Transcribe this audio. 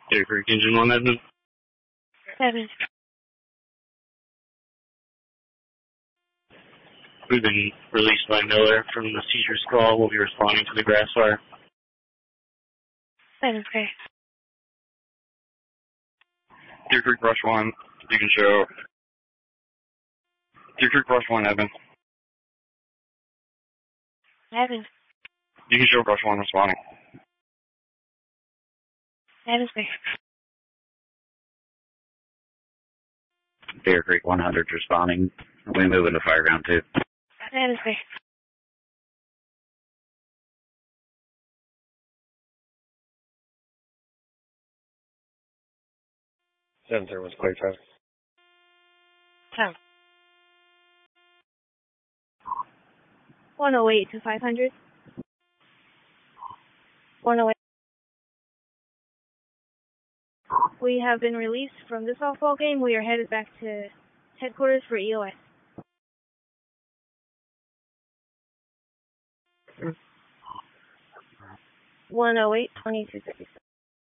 Clear Creek Engine 1, Edmund. 7. We've been released by Miller from the seizures call. We'll be responding to the grass fire. 7, clear. Deer Creek Rush 1, you can show. Deer Creek Rush 1, Evan. 7. You can show Rush 1 responding. 7, clear. Deer Creek 100 responding. We move into Fireground 2. 7, clear. Center was clear, traffic. 10. 108 to 500. 108. We have been released from this softball game. We are headed back to headquarters for EOS. 108, 2257.